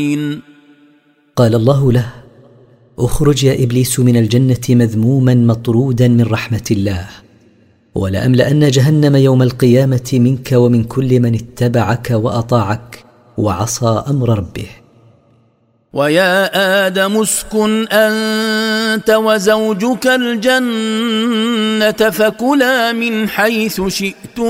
قال الله له: اخرج يا إبليس من الجنة مذموما مطرودا من رحمة الله، ولأملأن جهنم يوم القيامة منك ومن كل من اتبعك وأطاعك وعصى أمر ربه. ويا آدم اسكن أنت وزوجك الجنة فكلا من حيث شئتما